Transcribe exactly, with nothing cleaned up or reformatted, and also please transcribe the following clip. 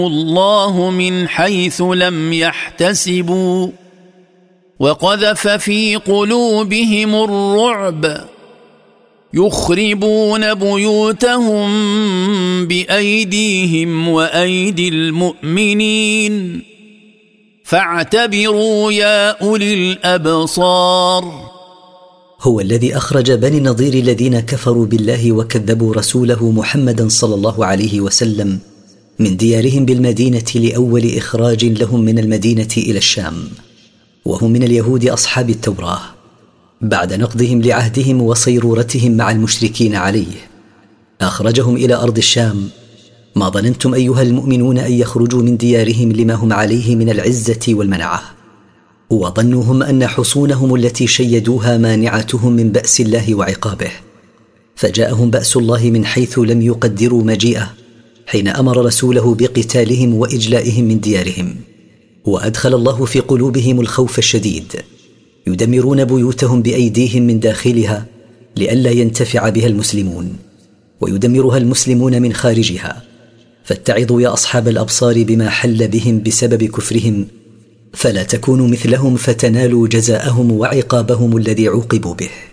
الله من حيث لم يحتسبوا وقذف في قلوبهم الرعب يخربون بيوتهم بأيديهم وأيدي المؤمنين فاعتبروا يا أولي الأبصار. هو الذي أخرج بني النضير الذين كفروا بالله وكذبوا رسوله محمدا صلى الله عليه وسلم من ديارهم بالمدينة لأول إخراج لهم من المدينة إلى الشام، وهم من اليهود أصحاب التوراة، بعد نقضهم لعهدهم وصيرورتهم مع المشركين عليه. أخرجهم إلى أرض الشام. ما ظننتم أيها المؤمنون أن يخرجوا من ديارهم لما هم عليه من العزة والمنعة، وظنوهم أن حصونهم التي شيدوها مانعتهم من بأس الله وعقابه، فجاءهم بأس الله من حيث لم يقدروا مجيئه حين أمر رسوله بقتالهم وإجلائهم من ديارهم. وأدخل الله في قلوبهم الخوف الشديد، يدمرون بيوتهم بأيديهم من داخلها لئلا ينتفع بها المسلمون، ويدمرها المسلمون من خارجها. فاتعظوا يا أصحاب الأبصار بما حل بهم بسبب كفرهم، فلا تكونوا مثلهم فتنالوا جزاءهم وعقابهم الذي عوقبوا به.